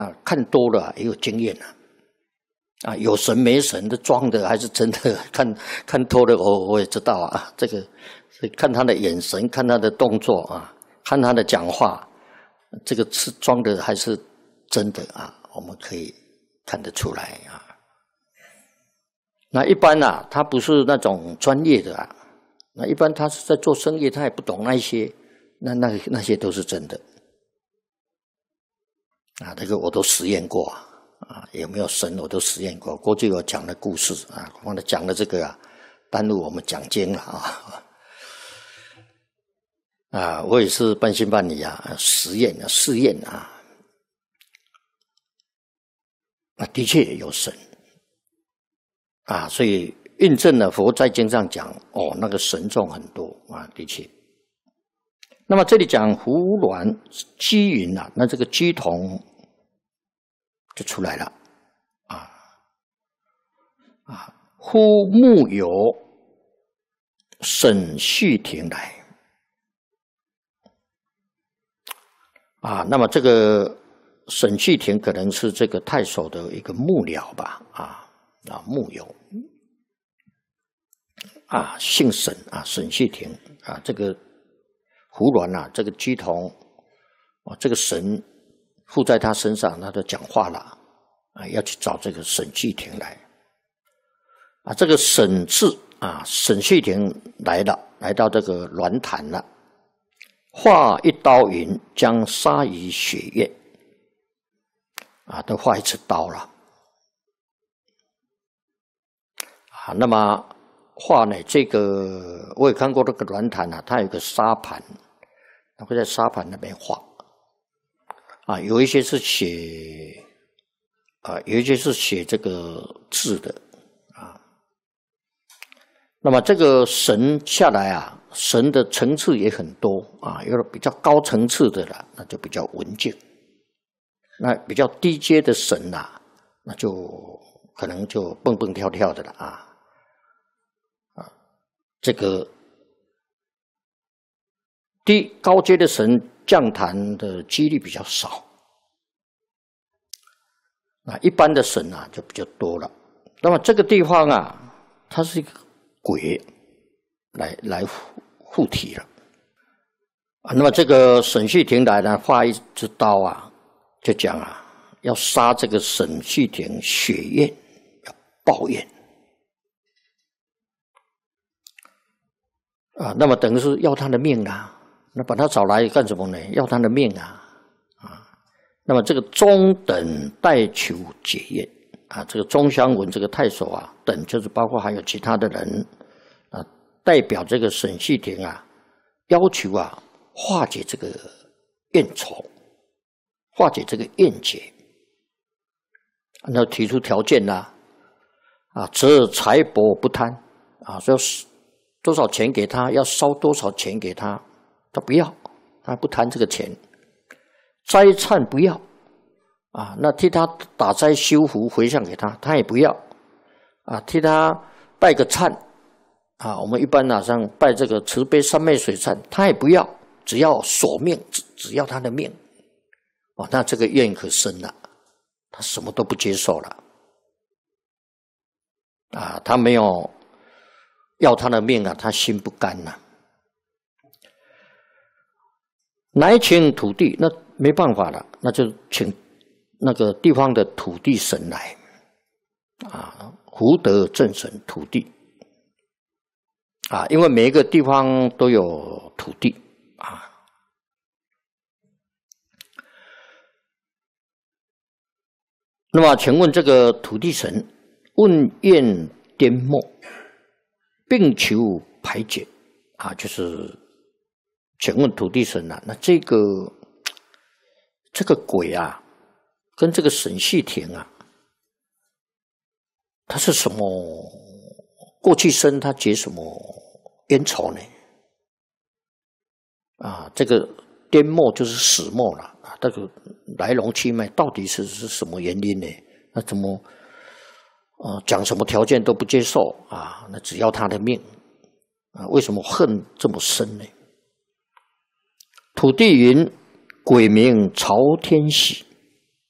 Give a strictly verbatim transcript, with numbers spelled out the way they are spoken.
啊，看多了也有经验了。啊，有神没神的，装的还是真的？看看多了，我我也知道啊。这个看他的眼神，看他的动作啊，看他的讲话，这个是装的还是真的啊？我们可以看得出来啊。那一般啊，他不是那种专业的啊，那一般他是在做生意，他也不懂那些，那那那些都是真的啊。这个我都实验过啊。啊，有没有神我都实验过。过去我讲的故事啊，忘了讲了这个啊，耽误我们讲经了啊。啊，我也是半信半疑啊，实验啊，试验啊。啊，的确有神啊，所以印证了佛在经上讲哦，那个神众很多啊，的确。那么这里讲胡鸾鸡云啊，那这个鸡童就出来了啊啊！呼木有沈续庭来啊，那么这个沈续庭可能是这个太守的一个幕僚吧啊啊幕友啊，姓沈啊，沈续庭啊，这个胡鸾啊，这个鸡童啊，这个神附在他身上，他就讲话了啊，要去找这个沈续庭来啊。这个沈字啊，沈续庭来了，来到这个鸾坛了，画一刀云，将杀于雪月啊，都画一次刀了啊。那么画呢，这个我也看过那个鸾坛啊，它有个沙盘，它会在沙盘那边画。啊，有一些是写，啊，有一些是写这个字的，啊。那么这个神下来啊，神的层次也很多啊，有的比较高层次的了，那就比较文静；那比较低阶的神呐，那就可能就蹦蹦跳跳的了啊。啊，这个低高阶的神降坛的几率比较少，啊，一般的神啊就比较多了。那么这个地方啊，它是一个鬼来来护体了啊。那么这个沈续庭来呢，画一支刀啊，就讲啊，要杀这个沈续庭血焰，要报怨啊。那么等于是要他的命啊。那把他找来干什么呢？要他的命啊！啊，那么这个中等代求解怨啊，这个中乡文这个太守啊，等就是包括还有其他的人啊，代表这个沈续庭啊，要求啊化解这个怨仇，化解这个怨结，那提出条件啦、啊，啊，择财帛不贪啊，说多少钱给他，要烧多少钱给他。他不要，他不贪这个钱。斋忏不要啊，那替他打斋修福回向给他，他也不要啊。替他拜个忏啊，我们一般哪上拜这个慈悲三昧水忏，他也不要，只要索命，只只要他的命哦。那这个怨可深了，他什么都不接受了啊，他没有要他的命啊，他心不甘呐、啊。来请土地，那没办法了，那就请那个地方的土地神来啊，福德正神土地啊，因为每一个地方都有土地啊。那么，请问这个土地神问怨颠末，并求排解啊，就是。请问土地神啊，那这个这个鬼啊，跟这个沈续庭啊，他是什么？过去生他结什么冤仇呢？啊，这个颠末就是始末了啊，这个来龙去脉到底是是什么原因呢？那怎么啊讲什么条件都不接受啊？那只要他的命啊，为什么恨这么深呢？土地云：鬼名朝天喜